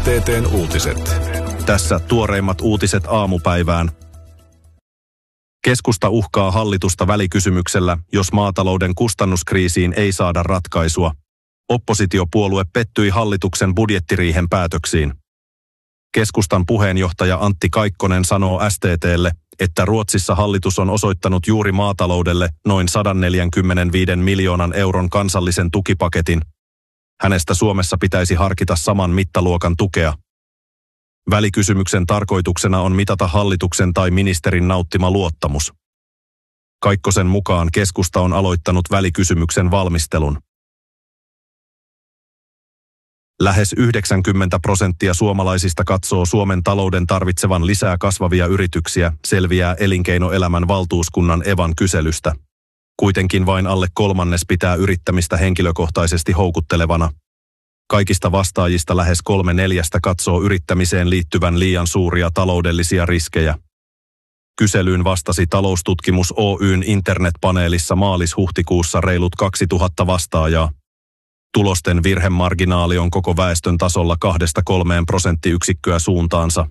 STT:n uutiset. Tässä tuoreimmat uutiset aamupäivään. Keskusta uhkaa hallitusta välikysymyksellä, jos maatalouden kustannuskriisiin ei saada ratkaisua. Oppositiopuolue pettyi hallituksen budjettiriihen päätöksiin. Keskustan puheenjohtaja Antti Kaikkonen sanoo STT:lle, että Ruotsissa hallitus on osoittanut juuri maataloudelle noin 145 miljoonan euron kansallisen tukipaketin. Hänestä Suomessa pitäisi harkita saman mittaluokan tukea. Välikysymyksen tarkoituksena on mitata hallituksen tai ministerin nauttima luottamus. Kaikkosen mukaan keskusta on aloittanut välikysymyksen valmistelun. Lähes 90% suomalaisista katsoo Suomen talouden tarvitsevan lisää kasvavia yrityksiä, selviää elinkeinoelämän valtuuskunnan Evan kyselystä. Kuitenkin vain alle kolmannes pitää yrittämistä henkilökohtaisesti houkuttelevana. Kaikista vastaajista lähes 3/4 katsoo yrittämiseen liittyvän liian suuria taloudellisia riskejä. Kyselyyn vastasi Taloustutkimus Oyn internetpaneelissa maalis-huhtikuussa reilut 2000 vastaajaa. Tulosten virhemarginaali on koko väestön tasolla 2–3 prosenttiyksikköä suuntaansa.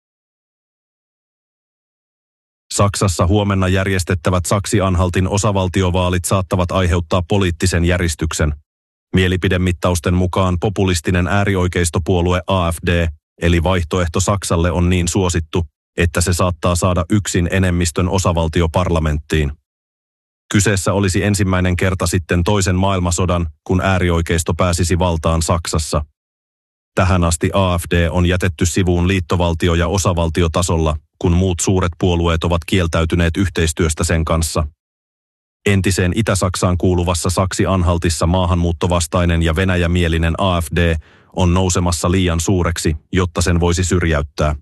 Saksassa huomenna järjestettävät Saksi-Anhaltin osavaltiovaalit saattavat aiheuttaa poliittisen järistyksen. Mielipidemittausten mukaan populistinen äärioikeistopuolue AfD, eli Vaihtoehto Saksalle, on niin suosittu, että se saattaa saada yksin enemmistön osavaltioparlamenttiin. Kyseessä olisi ensimmäinen kerta sitten toisen maailmansodan, kun äärioikeisto pääsisi valtaan Saksassa. Tähän asti AfD on jätetty sivuun liittovaltio- ja osavaltiotasolla, kun muut suuret puolueet ovat kieltäytyneet yhteistyöstä sen kanssa. Entiseen Itä-Saksaan kuuluvassa Saksi-Anhaltissa maahanmuuttovastainen ja venäjämielinen AfD on nousemassa liian suureksi, jotta sen voisi syrjäyttää.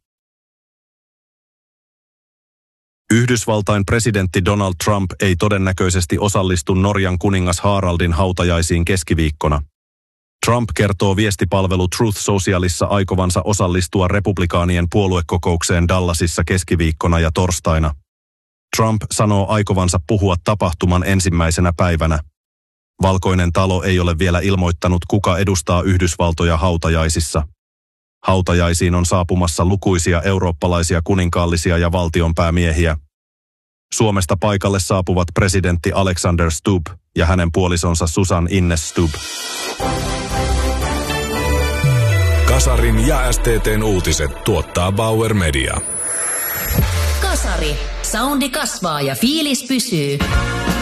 Yhdysvaltain presidentti Donald Trump ei todennäköisesti osallistu Norjan kuningas Haraldin hautajaisiin keskiviikkona. Trump kertoo viestipalvelu Truth Socialissa aikovansa osallistua republikaanien puoluekokoukseen Dallasissa keskiviikkona ja torstaina. Trump sanoo aikovansa puhua tapahtuman ensimmäisenä päivänä. Valkoinen talo ei ole vielä ilmoittanut, kuka edustaa Yhdysvaltoja hautajaisissa. Hautajaisiin on saapumassa lukuisia eurooppalaisia kuninkaallisia ja valtionpäämiehiä. Suomesta paikalle saapuvat presidentti Alexander Stubb ja hänen puolisonsa Susan Ines Stubb. Kasarin ja STT:n uutiset tuottaa Bauer Media. Kasari. Soundi kasvaa ja fiilis pysyy.